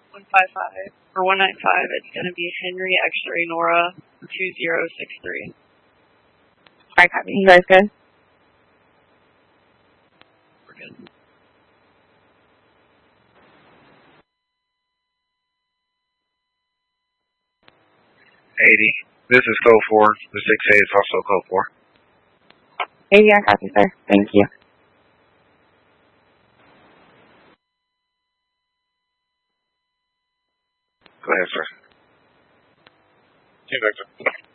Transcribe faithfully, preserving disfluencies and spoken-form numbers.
one five five, or one nine five, it's going to be Henry X-ray Nora two zero six three. Alright, copy. You guys good? We're good. eighty. This is code four. The six eight is also code four. eighty, I copy, sir. Thank you. Go ahead, sir. Team Victor.